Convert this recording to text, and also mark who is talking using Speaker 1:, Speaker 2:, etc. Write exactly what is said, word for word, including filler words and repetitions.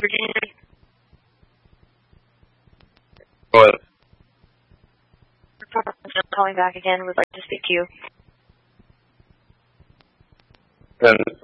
Speaker 1: Virginia.
Speaker 2: Go ahead.
Speaker 1: I'm calling back again. Would like to speak to you.
Speaker 2: And